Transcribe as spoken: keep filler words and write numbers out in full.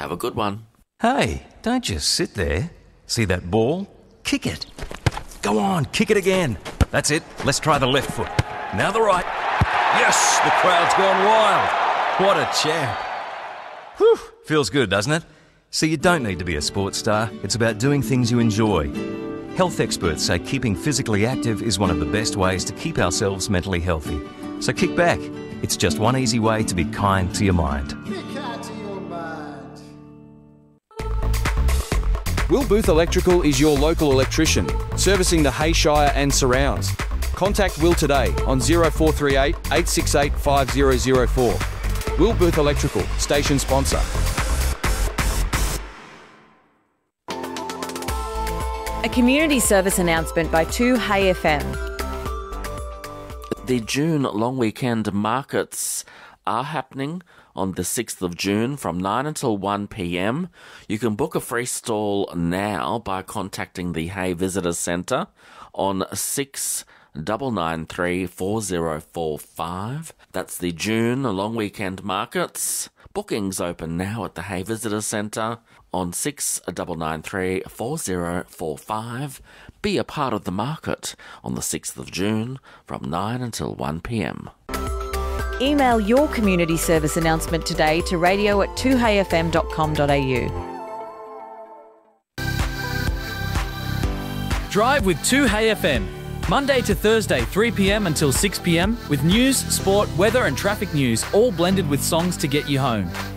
Have a good one. Hey, don't just sit there. See that ball? Kick it. Go on, kick it again. That's it. Let's try the left foot. Now the right. Yes, the crowd's gone wild. What a champ. Whew, feels good, doesn't it? See, you don't need to be a sports star. It's about doing things you enjoy. Health experts say keeping physically active is one of the best ways to keep ourselves mentally healthy. So kick back. It's just one easy way to be kind to your mind. Will Booth Electrical is your local electrician, servicing the Hayshire and surrounds. Contact Will today on zero four three eight, eight six eight, five zero zero four. Will Booth Electrical, station sponsor. A community service announcement by two Hay F M. The June long weekend markets are happening on the sixth of June from nine until one p.m. You can book a free stall now by contacting the Hay Visitor Centre on six nine nine three, four zero four five. That's the June long weekend markets. Bookings open now at the Hay Visitor Centre on six nine nine three, four zero four five. Be a part of the market on the sixth of June from nine until one p.m. Email your community service announcement today to radio at two hay f m dot com dot a u. Drive with two Hay F M. Monday to Thursday, three p.m. until six p.m. with news, sport, weather and traffic news all blended with songs to get you home.